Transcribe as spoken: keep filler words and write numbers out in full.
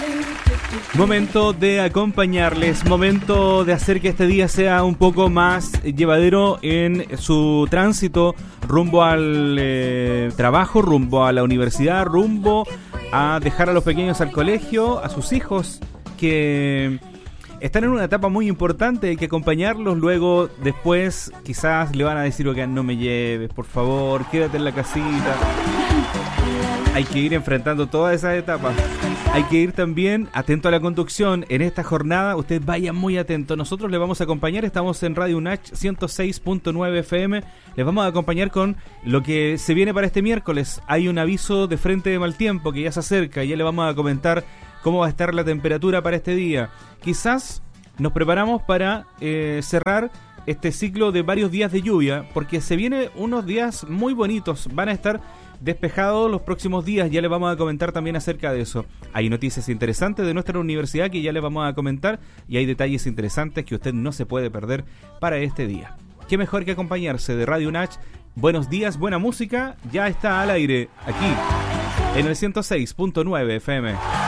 Momento de acompañarles, momento de hacer que este día sea un poco más llevadero en su tránsito rumbo al eh, trabajo, rumbo a la universidad, rumbo a dejar a los pequeños al colegio, a sus hijos que están en una etapa muy importante, hay que acompañarlos. Luego, después, quizás le van a decir, oigan, no me lleves, por favor, quédate en la casita. Hay que ir enfrentando todas esas etapas. Hay que ir también atento a la conducción. En esta jornada, usted vaya muy atento. Nosotros le vamos a acompañar, estamos en Radio UNACH ciento seis punto nueve F M. Les vamos a acompañar con lo que se viene para este miércoles. Hay un aviso de frente de mal tiempo que ya se acerca y ya le vamos a comentar cómo va a estar la temperatura para este día. Quizás nos preparamos para eh, cerrar este ciclo de varios días de lluvia, porque se vienen unos días muy bonitos. Van a estar despejados los próximos días, ya les vamos a comentar también acerca de eso. Hay noticias interesantes de nuestra universidad que ya les vamos a comentar y hay detalles interesantes que usted no se puede perder para este día. Qué mejor que acompañarse de Radio UNACH. Buenos días, buena música, ya está al aire aquí en el ciento seis punto nueve F M.